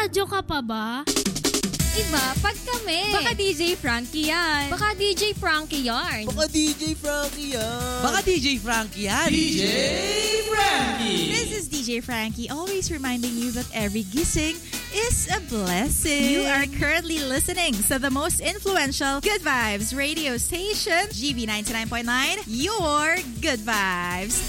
Nagraradyo ka pa ba? Iba, pag kami. Baka DJ Frankie yan. Baka DJ Frankie yarn. Baka DJ Frankie yan. Baka DJ Frankie yan. DJ Frankie. This is DJ Frankie, always reminding you that every gising is a blessing. You are currently listening to the most influential Good Vibes radio station, GB 99.9, your Good Vibes.